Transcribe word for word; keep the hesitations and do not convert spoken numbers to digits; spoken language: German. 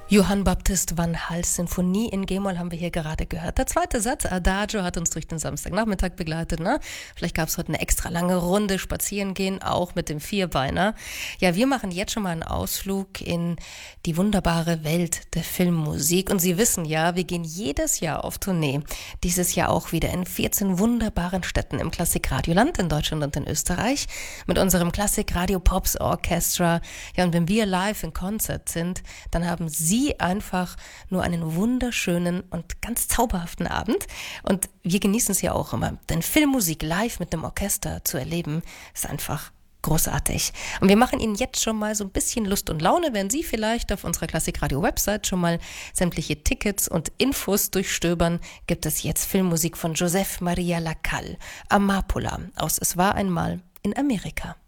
Johann Baptist van Hals Sinfonie in G-Moll haben wir hier gerade gehört. Der zweite Satz, Adagio, hat uns durch den Samstagnachmittag begleitet. Ne? Vielleicht gab es heute eine extra lange Runde spazieren gehen, auch mit dem Vierbeiner. Ja, wir machen jetzt schon mal einen Ausflug in die wunderbare Welt der Filmmusik. Und Sie wissen ja, wir gehen jedes Jahr auf Tournee. Dieses Jahr auch wieder in vierzehn wunderbaren Städten im Klassikradioland in Deutschland und in Österreich mit unserem Klassikradio Pops Orchestra. Ja, und wenn wir live in Konzert sind, dann haben Sie einfach nur einen wunderschönen und ganz zauberhaften Abend. Und wir genießen es ja auch immer. Denn Filmmusik live mit einem Orchester zu erleben, ist einfach großartig. Und wir machen Ihnen jetzt schon mal so ein bisschen Lust und Laune, wenn Sie vielleicht auf unserer Klassikradio-Website schon mal sämtliche Tickets und Infos durchstöbern, gibt es jetzt Filmmusik von Joseph Maria Lacalle, Amapola aus Es war einmal in Amerika.